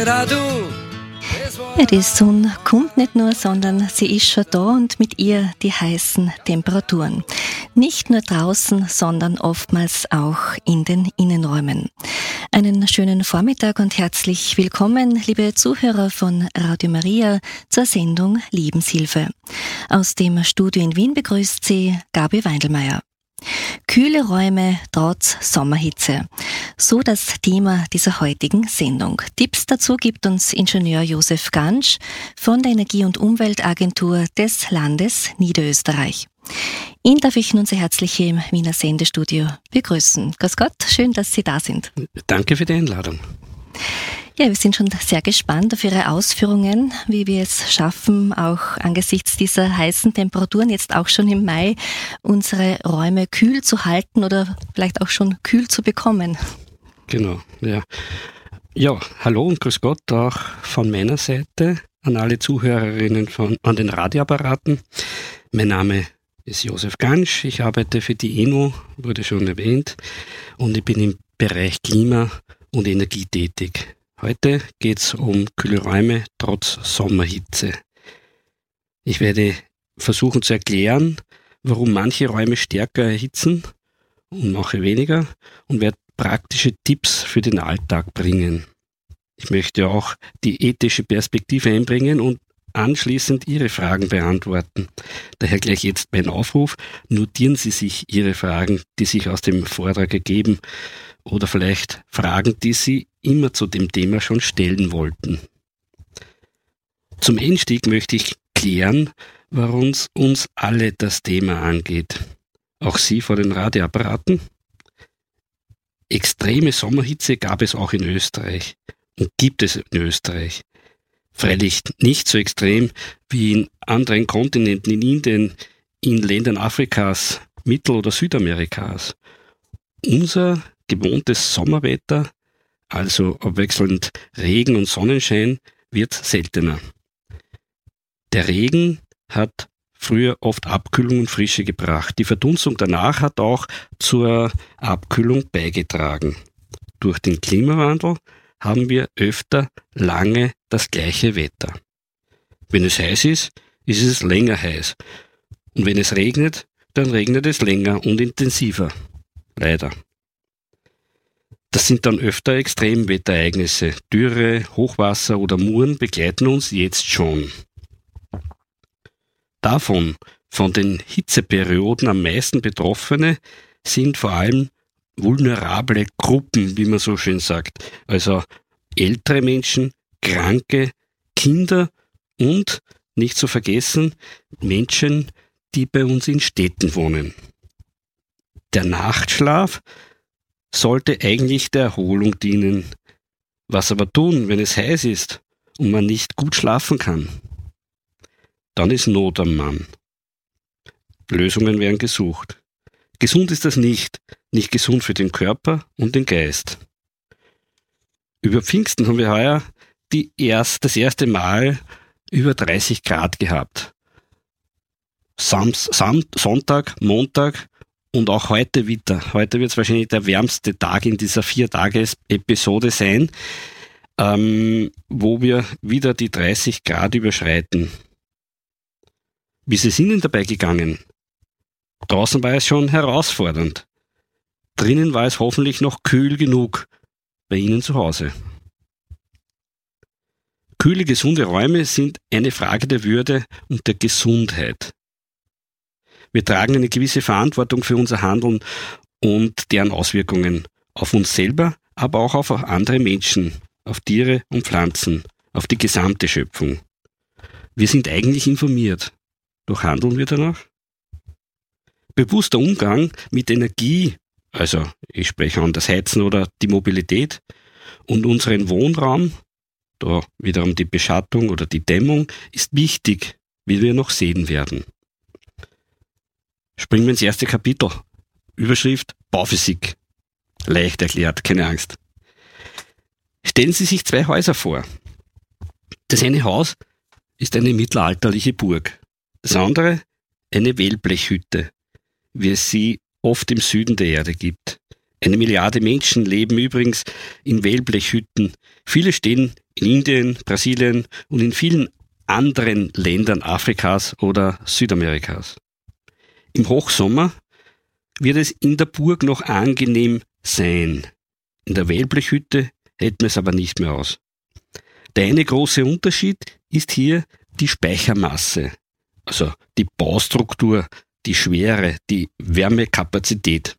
Ja, die Sonne kommt nicht nur, sondern sie ist schon da und mit ihr die heißen Temperaturen. Nicht nur draußen, sondern oftmals auch in den Innenräumen. Einen schönen Vormittag und herzlich willkommen, liebe Zuhörer von Radio Maria, zur Sendung Lebenshilfe. Aus dem Studio in Wien begrüßt Sie Gabi Weindelmeier. Kühle Räume trotz Sommerhitze. So das Thema dieser heutigen Sendung. Tipps dazu gibt uns Ingenieur Josef Gansch von der Energie- und Umweltagentur des Landes Niederösterreich. Ihn darf ich nun sehr herzlich hier im Wiener Sendestudio begrüßen. Grüß Gott, schön, dass Sie da sind. Danke für die Einladung. Ja, wir sind schon sehr gespannt auf Ihre Ausführungen, wie wir es schaffen, auch angesichts dieser heißen Temperaturen, jetzt auch schon im Mai, unsere Räume kühl zu halten oder vielleicht auch schon kühl zu bekommen. Genau, ja. Ja, hallo und grüß Gott auch von meiner Seite an alle Zuhörerinnen an den Radioapparaten. Mein Name ist Josef Gansch, ich arbeite für die ENO, wurde schon erwähnt, und ich bin im Bereich Klima und Energie tätig. Heute geht es um kühle Räume trotz Sommerhitze. Ich werde versuchen zu erklären, warum manche Räume stärker erhitzen und manche weniger, und werde praktische Tipps für den Alltag bringen. Ich möchte auch die ethische Perspektive einbringen und anschließend Ihre Fragen beantworten. Daher gleich jetzt mein Aufruf: Notieren Sie sich Ihre Fragen, die sich aus dem Vortrag ergeben, oder vielleicht Fragen, die Sie immer zu dem Thema schon stellen wollten. Zum Einstieg möchte ich klären, warum uns alle das Thema angeht. Auch Sie vor den Radioapparaten? Extreme Sommerhitze gab es auch in Österreich und gibt es in Österreich. Freilich nicht so extrem wie in anderen Kontinenten, in Indien, in Ländern Afrikas, Mittel- oder Südamerikas. Unser gewohntes Sommerwetter, also abwechselnd Regen und Sonnenschein, wird seltener. Der Regen hat früher oft Abkühlung und Frische gebracht. Die Verdunstung danach hat auch zur Abkühlung beigetragen. Durch den Klimawandel haben wir öfter lange das gleiche Wetter. Wenn es heiß ist, ist es länger heiß. Und wenn es regnet, dann regnet es länger und intensiver. Leider. Das sind dann öfter Extremwetterereignisse. Dürre, Hochwasser oder Muren begleiten uns jetzt schon. Von den Hitzeperioden am meisten Betroffene sind vor allem vulnerable Gruppen, wie man so schön sagt. Also ältere Menschen, Kranke, Kinder und, nicht zu vergessen, Menschen, die bei uns in Städten wohnen. Der Nachtschlaf sollte eigentlich der Erholung dienen. Was aber tun, wenn es heiß ist und man nicht gut schlafen kann? Dann ist Not am Mann. Lösungen werden gesucht. Gesund ist das nicht gesund für den Körper und den Geist. Über Pfingsten haben wir heuer das erste Mal über 30 Grad gehabt. Sonntag, Montag und auch heute wieder. Heute wird es wahrscheinlich der wärmste Tag in dieser 4-Tages-Episode sein, wo wir wieder die 30 Grad überschreiten. Wie ist es Ihnen dabei gegangen? Draußen war es schon herausfordernd. Drinnen war es hoffentlich noch kühl genug bei Ihnen zu Hause. Kühle, gesunde Räume sind eine Frage der Würde und der Gesundheit. Wir tragen eine gewisse Verantwortung für unser Handeln und deren Auswirkungen auf uns selber, aber auch auf andere Menschen, auf Tiere und Pflanzen, auf die gesamte Schöpfung. Wir sind eigentlich informiert, doch handeln wir danach? Bewusster Umgang mit Energie, also ich spreche an das Heizen oder die Mobilität, und unseren Wohnraum, da wiederum die Beschattung oder die Dämmung, ist wichtig, wie wir noch sehen werden. Springen wir ins erste Kapitel. Überschrift: Bauphysik. Leicht erklärt, keine Angst. Stellen Sie sich 2 Häuser vor. Das eine Haus ist eine mittelalterliche Burg. Das andere eine Wellblechhütte, wie es sie oft im Süden der Erde gibt. 1 Milliarde Menschen leben übrigens in Wellblechhütten. Viele stehen in Indien, Brasilien und in vielen anderen Ländern Afrikas oder Südamerikas. Im Hochsommer wird es in der Burg noch angenehm sein. In der Wellblechhütte hält man es aber nicht mehr aus. Der eine große Unterschied ist hier die Speichermasse, also die Baustruktur, die Schwere, die Wärmekapazität.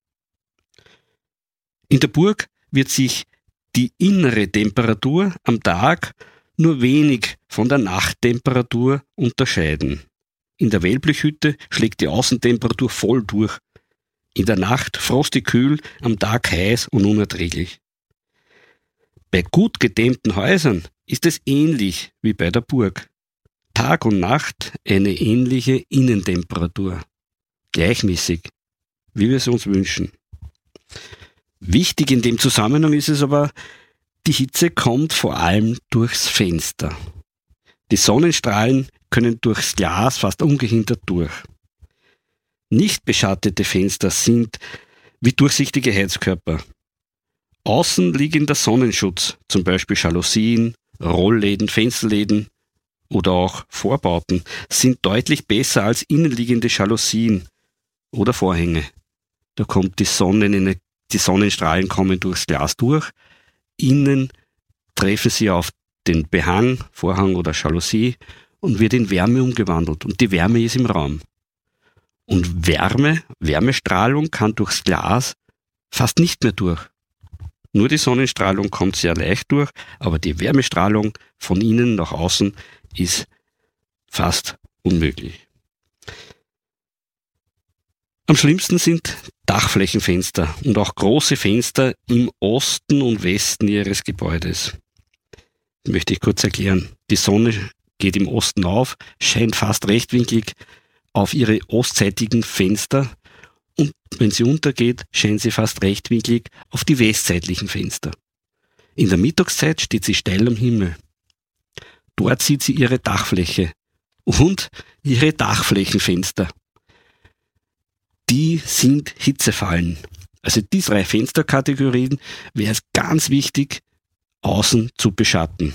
In der Burg wird sich die innere Temperatur am Tag nur wenig von der Nachttemperatur unterscheiden. In der Wellblechhütte schlägt die Außentemperatur voll durch. In der Nacht frostig kühl, am Tag heiß und unerträglich. Bei gut gedämmten Häusern ist es ähnlich wie bei der Burg. Tag und Nacht eine ähnliche Innentemperatur. Gleichmäßig, wie wir es uns wünschen. Wichtig in dem Zusammenhang ist es aber, die Hitze kommt vor allem durchs Fenster. Die Sonnenstrahlen können durchs Glas fast ungehindert durch. Nicht beschattete Fenster sind wie durchsichtige Heizkörper. Außen liegt der Sonnenschutz, zum Beispiel Jalousien, Rollläden, Fensterläden oder auch Vorbauten, sind deutlich besser als innenliegende Jalousien oder Vorhänge. Da kommt die Sonnenstrahlen kommen durchs Glas durch. Innen treffen sie auf den Behang, Vorhang oder Jalousie und wird in Wärme umgewandelt. Und die Wärme ist im Raum. Und Wärmestrahlung kann durchs Glas fast nicht mehr durch. Nur die Sonnenstrahlung kommt sehr leicht durch, aber die Wärmestrahlung von innen nach außen ist fast unmöglich. Am schlimmsten sind Dachflächenfenster und auch große Fenster im Osten und Westen ihres Gebäudes. Das möchte ich kurz erklären. Die Sonne geht im Osten auf, scheint fast rechtwinklig auf ihre ostseitigen Fenster und wenn sie untergeht, scheint sie fast rechtwinklig auf die westseitlichen Fenster. In der Mittagszeit steht sie steil am Himmel. Dort sieht sie ihre Dachfläche und ihre Dachflächenfenster. Die sind Hitzefallen. Also die 3 Fensterkategorien wäre es ganz wichtig, außen zu beschatten.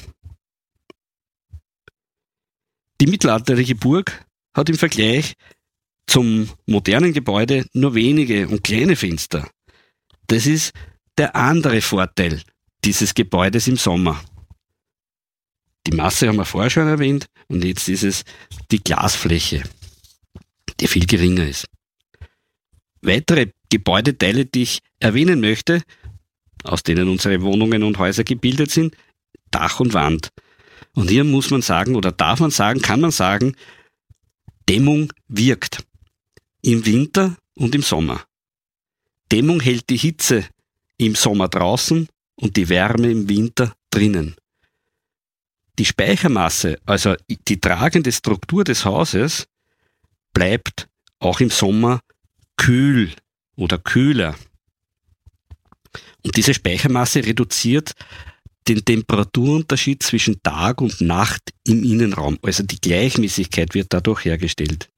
Die mittelalterliche Burg hat im Vergleich zum modernen Gebäude nur wenige und kleine Fenster. Das ist der andere Vorteil dieses Gebäudes im Sommer. Die Masse haben wir vorher schon erwähnt und jetzt ist es die Glasfläche, die viel geringer ist. Weitere Gebäudeteile, die ich erwähnen möchte, aus denen unsere Wohnungen und Häuser gebildet sind, Dach und Wand. Und hier muss man sagen, oder darf man sagen, kann man sagen, Dämmung wirkt. Im Winter und im Sommer. Dämmung hält die Hitze im Sommer draußen und die Wärme im Winter drinnen. Die Speichermasse, also die tragende Struktur des Hauses, bleibt auch im Sommer kühl oder kühler. Und diese Speichermasse reduziert den Temperaturunterschied zwischen Tag und Nacht im Innenraum. Also die Gleichmäßigkeit wird dadurch hergestellt.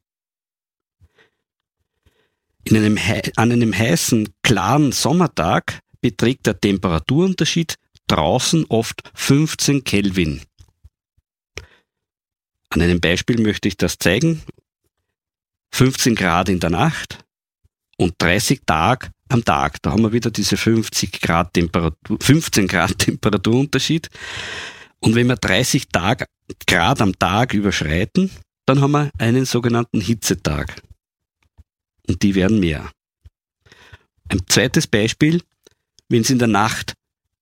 An einem heißen, klaren Sommertag beträgt der Temperaturunterschied draußen oft 15 Kelvin. An einem Beispiel möchte ich das zeigen. 15 Grad in der Nacht und 30 Grad am Tag. Da haben wir wieder diese 15 Grad Temperaturunterschied. Und wenn wir 30 Grad am Tag überschreiten, dann haben wir einen sogenannten Hitzetag. Und die werden mehr. Ein zweites Beispiel, wenn es in der Nacht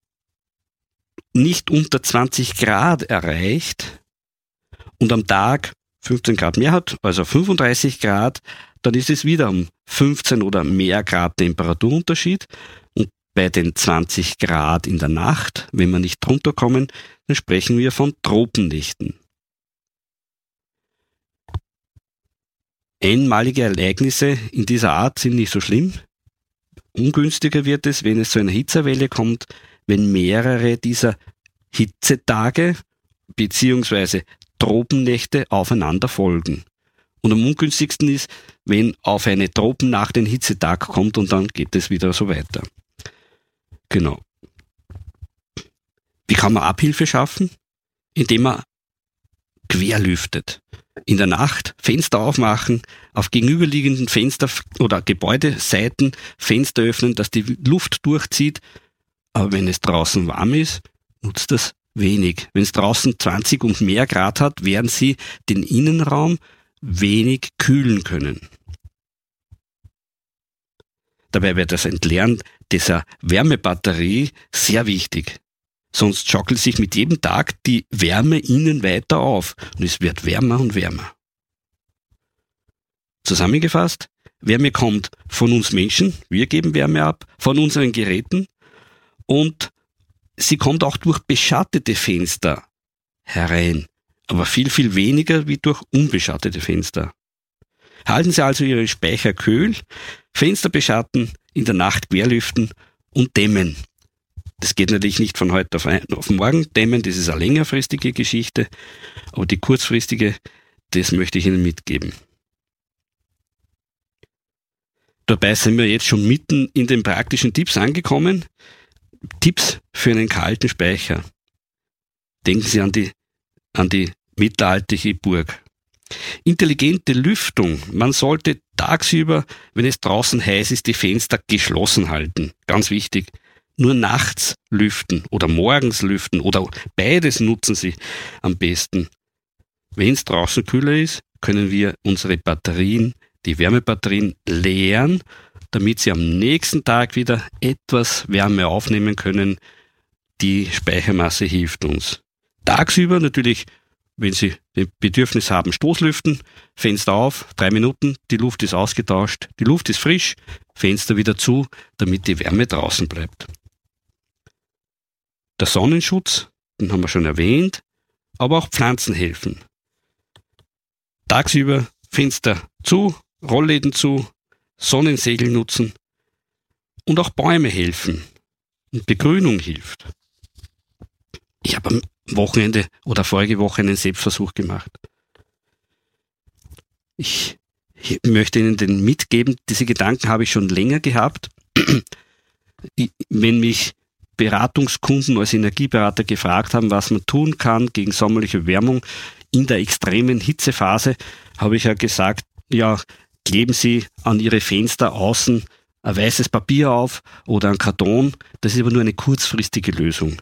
nicht unter 20 Grad erreicht und am Tag 15 Grad mehr hat, also 35 Grad, dann ist es wieder um 15 oder mehr Grad Temperaturunterschied. Und bei den 20 Grad in der Nacht, wenn wir nicht drunter kommen, dann sprechen wir von Tropennächten. Einmalige Ereignisse in dieser Art sind nicht so schlimm. Ungünstiger wird es, wenn es zu einer Hitzewelle kommt, wenn mehrere dieser Hitzetage bzw. Tropennächte aufeinander folgen. Und am ungünstigsten ist, wenn auf eine Tropennacht ein Hitzetag kommt und dann geht es wieder so weiter. Genau. Wie kann man Abhilfe schaffen? Indem man querlüftet. In der Nacht Fenster aufmachen, auf gegenüberliegenden Fenster oder Gebäudeseiten Fenster öffnen, dass die Luft durchzieht. Aber wenn es draußen warm ist, nutzt das wenig. Wenn es draußen 20 und mehr Grad hat, werden Sie den Innenraum wenig kühlen können. Dabei wird das Entleeren dieser Wärmebatterie sehr wichtig. Sonst schaukelt sich mit jedem Tag die Wärme innen weiter auf und es wird wärmer und wärmer. Zusammengefasst, Wärme kommt von uns Menschen, wir geben Wärme ab, von unseren Geräten und sie kommt auch durch beschattete Fenster herein, aber viel, viel weniger wie durch unbeschattete Fenster. Halten Sie also Ihre Speicher kühl, Fenster beschatten, in der Nacht querlüften und dämmen. Das geht natürlich nicht von heute auf morgen. Dämmen, das ist eine längerfristige Geschichte, aber die kurzfristige, das möchte ich Ihnen mitgeben. Dabei sind wir jetzt schon mitten in den praktischen Tipps angekommen. Tipps für einen kalten Speicher. Denken Sie an die mittelalterliche Burg. Intelligente Lüftung. Man sollte tagsüber, wenn es draußen heiß ist, die Fenster geschlossen halten. Ganz wichtig. Nur nachts lüften oder morgens lüften oder beides nutzen Sie am besten. Wenn es draußen kühler ist, können wir unsere Batterien, die Wärmebatterien, leeren, damit sie am nächsten Tag wieder etwas Wärme aufnehmen können. Die Speichermasse hilft uns. Tagsüber natürlich, wenn Sie das Bedürfnis haben, Stoßlüften, Fenster auf, 3 Minuten, die Luft ist ausgetauscht, die Luft ist frisch, Fenster wieder zu, damit die Wärme draußen bleibt. Der Sonnenschutz, den haben wir schon erwähnt, aber auch Pflanzen helfen. Tagsüber Fenster zu, Rollläden zu, Sonnensegel nutzen und auch Bäume helfen und Begrünung hilft. Ich habe am Wochenende oder vorige Woche einen Selbstversuch gemacht. Ich möchte Ihnen den mitgeben, diese Gedanken habe ich schon länger gehabt. Wenn mich Beratungskunden als Energieberater gefragt haben, was man tun kann gegen sommerliche Wärmung in der extremen Hitzephase, habe ich ja gesagt, ja, kleben Sie an Ihre Fenster außen ein weißes Papier auf oder ein Karton. Das ist aber nur eine kurzfristige Lösung.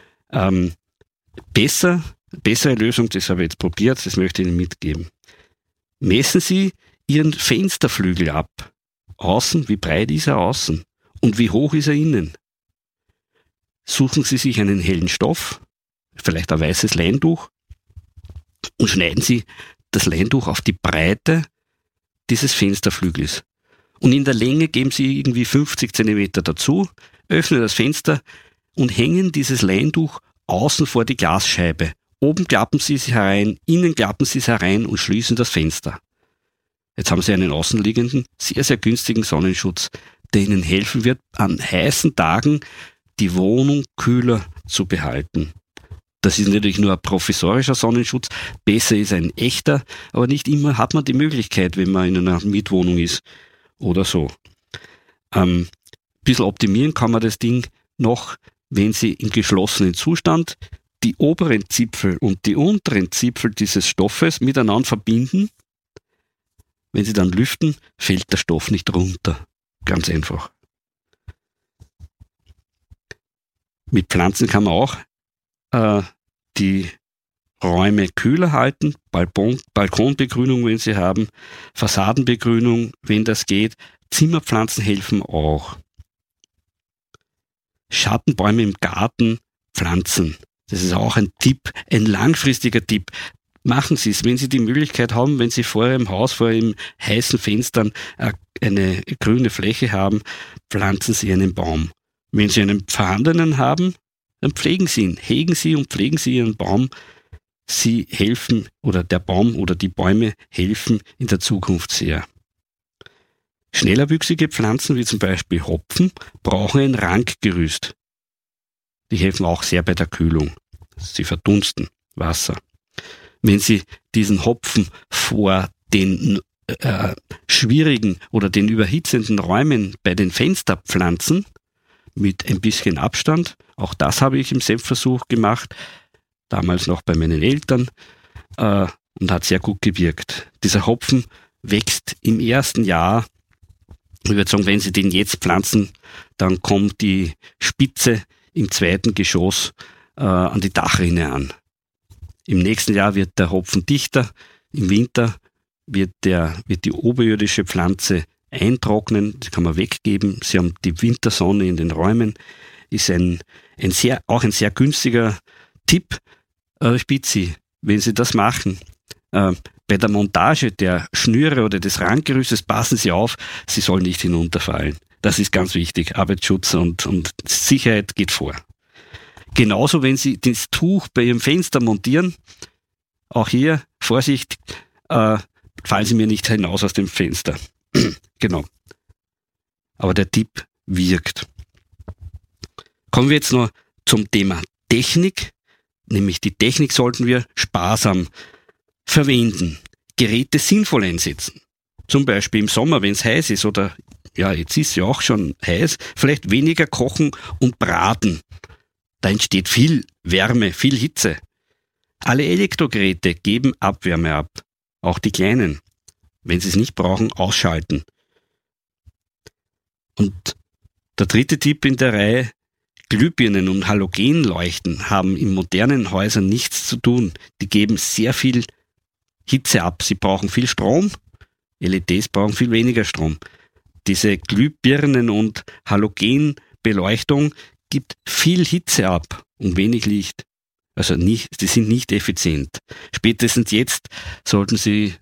Bessere Lösung, das habe ich jetzt probiert, das möchte ich Ihnen mitgeben. Messen Sie Ihren Fensterflügel ab. Außen, wie breit ist er außen? Und wie hoch ist er innen? Suchen Sie sich einen hellen Stoff, vielleicht ein weißes Leintuch, und schneiden Sie das Leintuch auf die Breite dieses Fensterflügels. Und in der Länge geben Sie irgendwie 50 cm dazu, öffnen das Fenster und hängen dieses Leintuch außen vor die Glasscheibe. Oben klappen Sie es herein, innen klappen Sie es herein und schließen das Fenster. Jetzt haben Sie einen außenliegenden, sehr, sehr günstigen Sonnenschutz, der Ihnen helfen wird, an heißen Tagen die Wohnung kühler zu behalten. Das ist natürlich nur ein provisorischer Sonnenschutz. Besser ist ein echter, aber nicht immer hat man die Möglichkeit, wenn man in einer Mietwohnung ist oder so. Ein bisschen optimieren kann man das Ding noch, wenn Sie im geschlossenen Zustand die oberen Zipfel und die unteren Zipfel dieses Stoffes miteinander verbinden. Wenn Sie dann lüften, fällt der Stoff nicht runter. Ganz einfach. Mit Pflanzen kann man auch die Räume kühler halten, Balkonbegrünung, wenn Sie haben, Fassadenbegrünung, wenn das geht. Zimmerpflanzen helfen auch. Schattenbäume im Garten pflanzen. Das ist auch ein Tipp, ein langfristiger Tipp. Machen Sie es, wenn Sie die Möglichkeit haben, wenn Sie vor Ihrem Haus, vor Ihren heißen Fenstern eine grüne Fläche haben, pflanzen Sie einen Baum. Wenn Sie einen vorhandenen haben, dann pflegen Sie ihn, hegen Sie und pflegen Sie Ihren Baum. Sie helfen, oder der Baum oder die Bäume helfen in der Zukunft sehr. Schnellerwüchsige Pflanzen, wie zum Beispiel Hopfen, brauchen ein Rankgerüst. Die helfen auch sehr bei der Kühlung. Sie verdunsten Wasser. Wenn Sie diesen Hopfen vor den schwierigen oder den überhitzenden Räumen bei den Fenstern pflanzen, mit ein bisschen Abstand. Auch das habe ich im Selbstversuch gemacht, damals noch bei meinen Eltern, und hat sehr gut gewirkt. Dieser Hopfen wächst im ersten Jahr. Ich würde sagen, wenn Sie den jetzt pflanzen, dann kommt die Spitze im zweiten Geschoss an die Dachrinne an. Im nächsten Jahr wird der Hopfen dichter. Im Winter wird die oberirdische Pflanze eintrocknen. Das kann man weggeben. Sie haben die Wintersonne in den Räumen. Ist auch ein sehr günstiger Tipp. Ich bitte Sie, wenn Sie das machen, bei der Montage der Schnüre oder des Randgerüstes passen Sie auf, sie soll nicht hinunterfallen. Das ist ganz wichtig. Arbeitsschutz und Sicherheit geht vor. Genauso, wenn Sie das Tuch bei Ihrem Fenster montieren, auch hier, Vorsicht, fallen Sie mir nicht hinaus aus dem Fenster. Genau. Aber der Tipp wirkt. Kommen wir jetzt noch zum Thema Technik. Nämlich die Technik sollten wir sparsam verwenden. Geräte sinnvoll einsetzen. Zum Beispiel im Sommer, wenn es heiß ist, oder ja, jetzt ist es ja auch schon heiß, vielleicht weniger kochen und braten. Da entsteht viel Wärme, viel Hitze. Alle Elektrogeräte geben Abwärme ab. Auch die kleinen. Wenn sie es nicht brauchen, ausschalten. Und der dritte Tipp in der Reihe: Glühbirnen und Halogenleuchten haben in modernen Häusern nichts zu tun. Die geben sehr viel Hitze ab. Sie brauchen viel Strom. LEDs brauchen viel weniger Strom. Diese Glühbirnen und Halogenbeleuchtung gibt viel Hitze ab und wenig Licht. Also die sind nicht effizient. Spätestens jetzt sollten Sie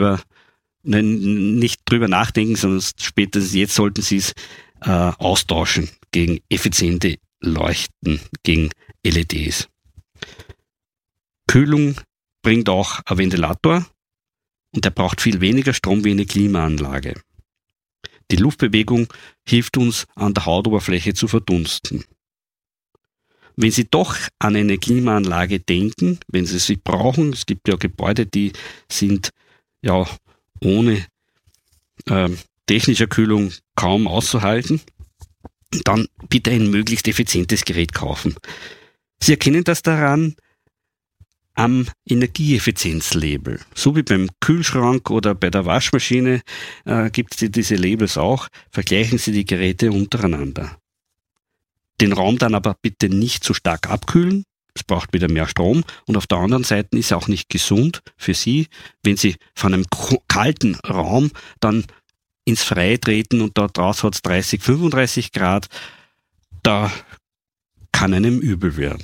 nicht drüber nachdenken, sondern spätestens jetzt sollten Sie es austauschen gegen effiziente Leuchten, gegen LEDs. Kühlung bringt auch ein Ventilator und der braucht viel weniger Strom wie eine Klimaanlage. Die Luftbewegung hilft uns, an der Hautoberfläche zu verdunsten. Wenn Sie doch an eine Klimaanlage denken, wenn Sie sie brauchen, es gibt ja Gebäude, die sind ja ohne technischer Kühlung kaum auszuhalten, dann bitte ein möglichst effizientes Gerät kaufen. Sie erkennen das daran am Energieeffizienzlabel. So wie beim Kühlschrank oder bei der Waschmaschine gibt es diese Labels auch. Vergleichen Sie die Geräte untereinander. Den Raum dann aber bitte nicht zu stark abkühlen. Es braucht wieder mehr Strom. Und auf der anderen Seite ist es auch nicht gesund für Sie, wenn Sie von einem kalten Raum dann ins Freie treten und da draußen hat es 30, 35 Grad. Da kann einem übel werden.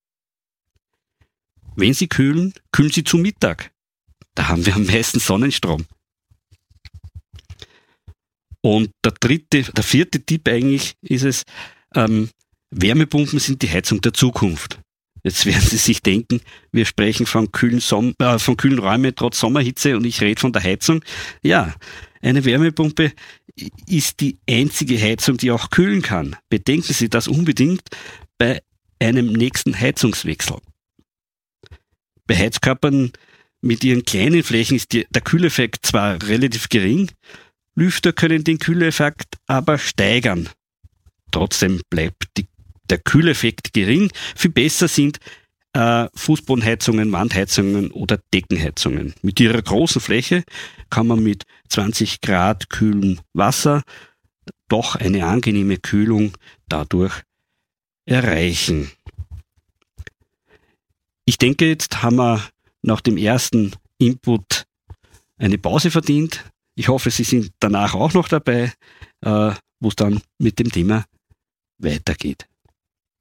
Wenn Sie kühlen, kühlen Sie zu Mittag. Da haben wir am meisten Sonnenstrom. Und der vierte Tipp eigentlich ist es, Wärmepumpen sind die Heizung der Zukunft. Jetzt werden Sie sich denken, wir sprechen von kühlen Räumen trotz Sommerhitze und ich rede von der Heizung. Ja, eine Wärmepumpe ist die einzige Heizung, die auch kühlen kann. Bedenken Sie das unbedingt bei einem nächsten Heizungswechsel. Bei Heizkörpern mit ihren kleinen Flächen ist der Kühleffekt zwar relativ gering, Lüfter können den Kühleffekt aber steigern. Trotzdem bleibt der Kühleffekt gering. Viel besser sind Fußbodenheizungen, Wandheizungen oder Deckenheizungen. Mit ihrer großen Fläche kann man mit 20 Grad kühlem Wasser doch eine angenehme Kühlung dadurch erreichen. Ich denke, jetzt haben wir nach dem ersten Input eine Pause verdient. Ich hoffe, Sie sind danach auch noch dabei, wo es dann mit dem Thema weitergeht.